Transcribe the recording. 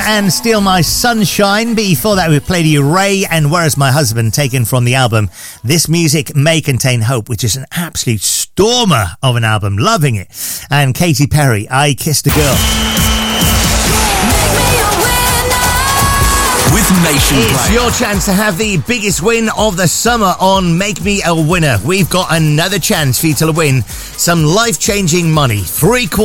and Steal My Sunshine. Before that, we played you Ray and Where's My Husband, taken from the album This Music May Contain Hope, which is an absolute stormer of an album. Loving it. And Katy Perry, I Kissed a Girl. With Nation It's Play. your chance to have the biggest win of the summer on Make Me a Winner. We've got another chance for you to win some life-changing money. 3/4